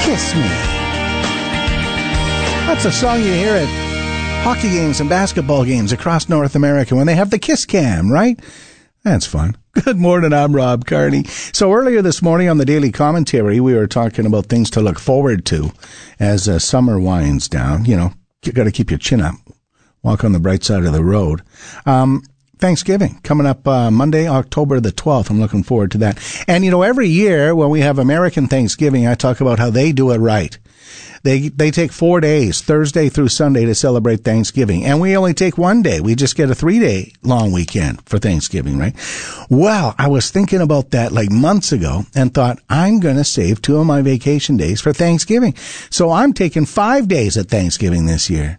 Kiss Me. That's a song you hear at hockey games and basketball games across North America when they have the kiss cam, right? That's fun. Good morning, I'm Rob Carney. So earlier this morning on the Daily Commentary, we were talking about things to look forward to as summer winds down. You know, you got to keep your chin up. Walk on the bright side of the road. Thanksgiving coming up Monday, October the 12th. I'm looking forward to that. And, you know, every year when we have American Thanksgiving, I talk about how they do it right. They take 4 days, Thursday through Sunday, to celebrate Thanksgiving. And we only take 1 day. We just get a 3-day long weekend for Thanksgiving, right? Well, I was thinking about that like months ago and thought, I'm going to save 2 of my vacation days for Thanksgiving. So I'm taking 5 days at Thanksgiving this year.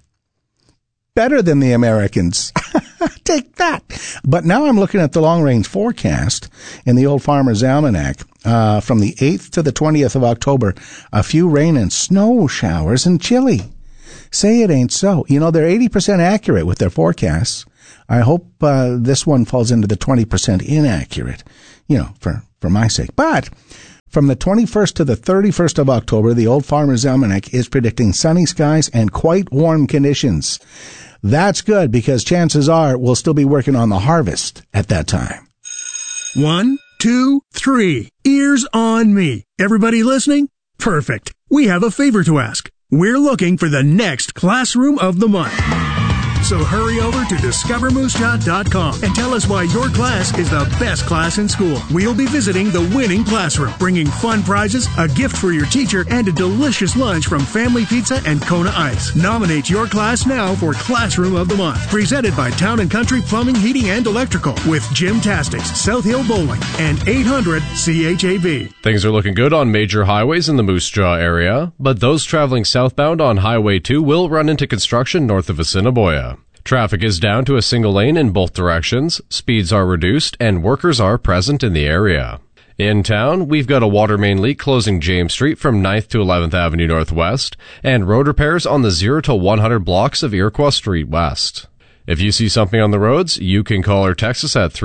Better than the Americans. Take that. But now I'm looking at the long-range forecast in the Old Farmer's Almanac. From the 8th to the 20th of October, a few rain and snow showers and chilly. Say it ain't so. You know, they're 80% accurate with their forecasts. I hope this one falls into the 20% inaccurate, you know, for my sake. But from the 21st to the 31st of October, the Old Farmer's Almanac is predicting sunny skies and quite warm conditions. That's good because chances are we'll still be working on the harvest at that time. 1, 2, 3. Ears on me. Everybody listening? Perfect. We have a favor to ask. We're looking for the next Classroom of the Month. So hurry over to discovermoosejaw.com and tell us why your class is the best class in school. We'll be visiting the winning classroom, bringing fun prizes, a gift for your teacher, and a delicious lunch from Family Pizza and Kona Ice. Nominate your class now for Classroom of the Month. Presented by Town & Country Plumbing, Heating, and Electrical with Jim Tastics, South Hill Bowling, and 800-CHAV. Things are looking good on major highways in the Moose Jaw area, but those traveling southbound on Highway 2 will run into construction north of Assiniboia. Traffic is down to a single lane in both directions, speeds are reduced, and workers are present in the area. In town, we've got a water main leak closing James Street from 9th to 11th Avenue Northwest, and road repairs on the 0 to 100 blocks of Iroquois Street West. If you see something on the roads, you can call or text us at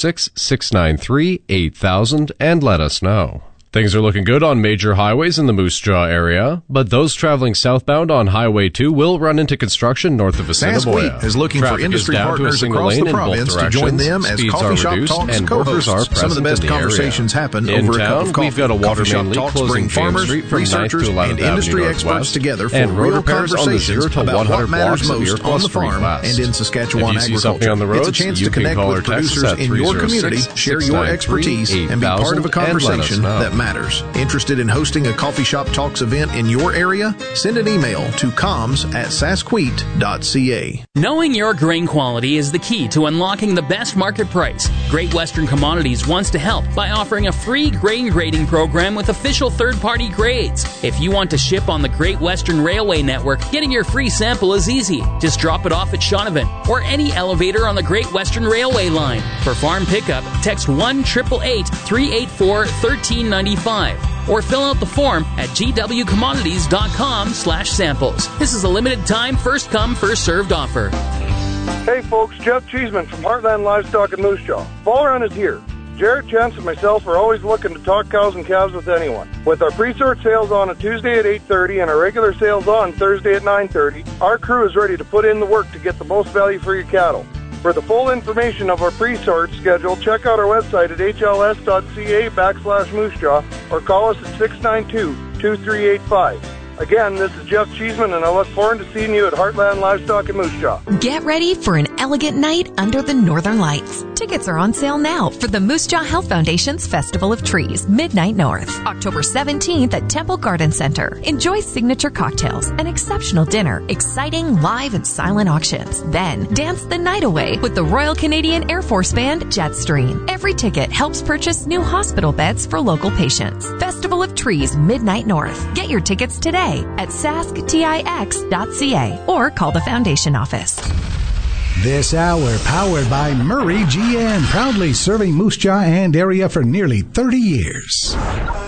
306-693-8000 and let us know. Things are looking good on major highways in the Moose Jaw area, but those traveling southbound on Highway 2 will run into construction north of Assiniboia. SASQUEET is looking for industry partners across the province to join them as Coffee Shop Talks co-hosts. Some of the best conversations happen over a cup of coffee. We've got a water main leak closing James Street from 9th to 11th Avenue industry experts together for real conversations about what matters most on the farm and in Saskatchewan agriculture. It's a chance to connect with producers in your community, share your expertise, and be part of a conversation that matters. Interested in hosting a Coffee Shop Talks event in your area? Send an email to comms@sasqueet.ca. Knowing your grain quality is the key to unlocking the best market price. Great Western Commodities wants to help by offering a free grain grading program with official third-party grades. If you want to ship on the Great Western Railway Network, getting your free sample is easy. Just drop it off at Shaunavon or any elevator on the Great Western Railway line. For farm pickup, text 1-888-384-1395 or fill out the form at gwcommodities.com/samples. This is a limited time, first come, first served offer. Hey folks, Jeff Cheeseman from Heartland Livestock in Moose Jaw. Fall Run is here. Jared, Chance, and myself are always looking to talk cows and calves with anyone. With our pre-sort sales on a Tuesday at 8:30 and our regular sales on Thursday at 9:30, our crew is ready to put in the work to get the most value for your cattle. For the full information of our pre-sort schedule, check out our website at hls.ca/moosejaw or call us at 692-2385. Again, this is Jeff Cheeseman, and I look forward to seeing you at Heartland Livestock in Moose Jaw. Get ready for an elegant night under the Northern Lights. Tickets are on sale now for the Moose Jaw Health Foundation's Festival of Trees, Midnight North, October 17th at Temple Garden Center. Enjoy signature cocktails, an exceptional dinner, exciting live and silent auctions. Then, dance the night away with the Royal Canadian Air Force Band Jetstream. Every ticket helps purchase new hospital beds for local patients. Festival of Trees, Midnight North. Get your tickets today at sasktix.ca or call the Foundation office. This hour powered by Murray GM, proudly serving Moose Jaw and area for nearly 30 years.